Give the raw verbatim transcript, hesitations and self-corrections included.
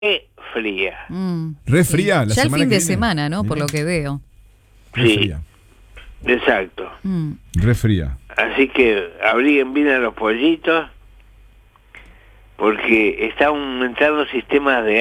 fría. Mm, Re sí. fría la ya el semana fin que de viene. semana, ¿no? Por Mirá. lo que veo. Re Sí. fría. Exacto. Mm. Re fría. Así que abriguen bien a los pollitos porque están aumentando sistemas de